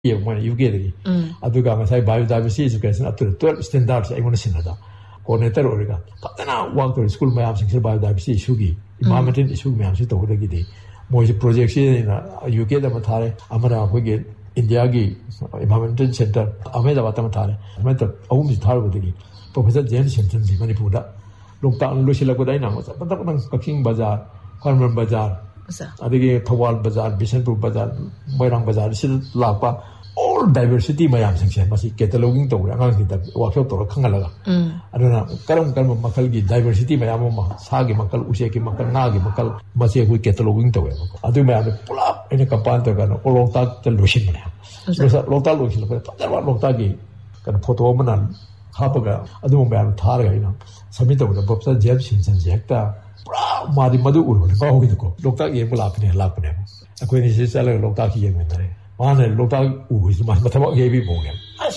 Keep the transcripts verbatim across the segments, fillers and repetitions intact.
ये मन UK दगी अदुगा Masai biodiversity education up to twelve standards I want सिनदा coordinator ओरेगा फतना work to school ma'am Singh biodiversity issue की environmental issue ma'am से तोदगी दे मोजे project से UK दा मथारे अमरा होगे इंडिया की इन्वायरमेंटल सेंटर अहमदाबाद में थारे मैं तो अहम से थार बदगी प्रोफेसर जेम्स सेंटन से मणिपुर दा लोकता लोसिलको दाइना मसा पता पता ककिंग बाजार फार्मर बाजार अदगी थवाल बाजार बिशनपुर बाजार मोइरांग बाजार से लापा all diversity mayam sing masi cataloging to ra ngang ta workshop to khangalaga aduna karam karam makal gi diversity mayam ma sa gi makal use gi makal na gi makal masi hu cataloging to adu mayam pula ene kapan to kan olokta ta losin ne so lokta losin ko ta wa lokta gi kan photo manan hapaga adu mayam thar ga ina sami to da bobsa jeb sin san jekta pura madi madu ur ba ho gi ko lokta ye mula apne la apne akoi ni se sala lokta ki ye me tare माने लोटा उस मास मतलब ये भी बोंगे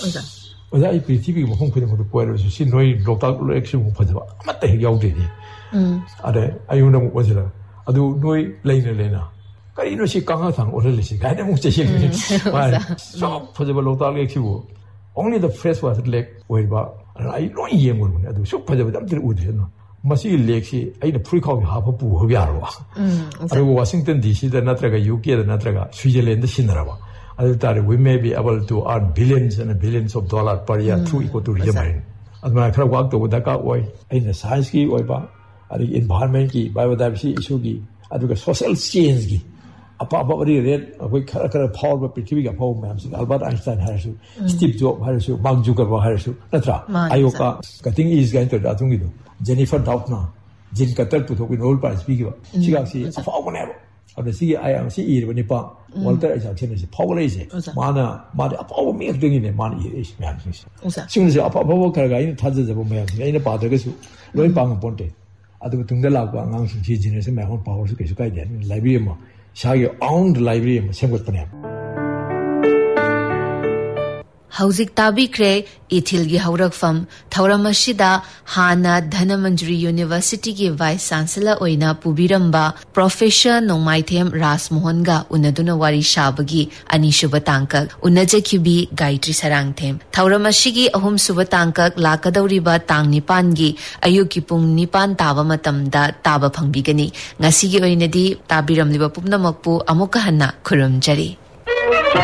ओजा ई पृथ्वी को हम खुद में कोयर से नोई लोटा एक्शन को फजवा मत है याउदे दी अरे आयुना मु वजला अदु नोई लेने लेना कई नो सी कांगा सांग ओरे से गाने मु से माने सो फजवा लोटा एक्शन को only the fresh water lake ओइबा I know ये मु अदु सो फजवा दम तिर उदे न मसी लेक सी आइना फ्री खाउ हाफ पु हो यारो अरे वाशिंगटन डीसी दा नत्रगा यूके दा नत्रगा स्विट्जरलैंड दा सिनराबा we may be able to earn billions and billions of dollars per year mm. through ecotourism. Adma khara work to daka oi in science ki oi ba ari environment ki biodiversity issue ki aduga social change ki apa apa ri red koi khara khara power ba prithvi ga power ma'am sing Albert Einstein harasu mm. Steve Jobs harasu Mark Zuckerberg harasu natra ayoka cutting is going to datung gi do Jennifer Doudna jin katal pu thok Nobel Prize bi gi ba siga si power ne अब सी I M C ई बनी पा Walter ऐसा चेने से power ऐसे माना मारे अब अब मैं एक ने मान ये इस में आने से सिंह से अब अब वो कर गया इन थाज़ जब मैं आने इन बात है कि लोग पांग पोंटे अदब तुंगे लागू आंगांग सिंह चीज़ जिन्हें से मैं हम पावर से कैसे का इधर लाइब्रेरी में शायद आउंड लाइब्रेरी में सेंगोट पने हौजिक ताबिक्रे इथिलगी हौरकफम थौरमसिदा हाना धनमंजुरी यूनिवर्सिटी की वाइस चांसलर ओइना पुबिरंबा प्रोफेसर नोंमाइथेम राजमोहनगा उनदुना वारी शाबगी अनिशुब तांकक उनजखिबी गायत्री सरांगथेम थौरमसिगी अहुम सुब तांकक लाकदौरिबा तांग निपानगी अयुकी पुंग निपान ताबा मतमदा ताबा फंगबिगनी ngasiगी oinadi tabiramliba pupnamakpu amuka hanna khurumjari।